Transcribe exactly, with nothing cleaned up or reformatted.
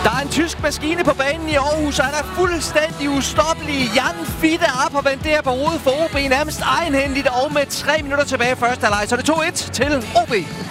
Der er en tysk maskine på banen i Aarhus, og han er fuldstændig ustoppelig. Jan Fiete op og vendt der på hovedet for O B nærmest egenhændigt, og med tre minutter tilbage i første halvleg, så er det to et til O B.